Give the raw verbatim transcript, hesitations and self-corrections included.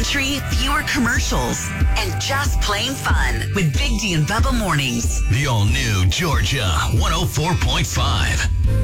country, fewer commercials, and just plain fun with Big D and Bubba Mornings. The all-new Georgia one oh four point five.